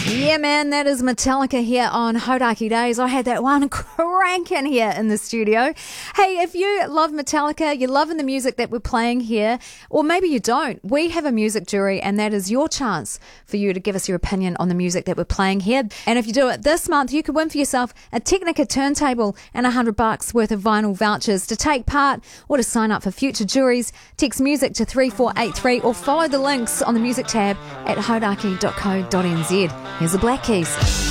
Yeah, man, that is Metallica here on Hodaki Days. I had that one cranking here in the studio. Hey, if you love Metallica, you're loving the music that we're playing here, or maybe you don't, we have a music jury, and that is your chance for you to give us your opinion on the music that we're playing here. And if you do it this month, you could win for yourself a Technica turntable and $100 worth of vinyl vouchers. To take part or to sign up for future juries, text music to 3483 or follow the links on the music tab at hodaki.co.nz. Here's the Black Keys.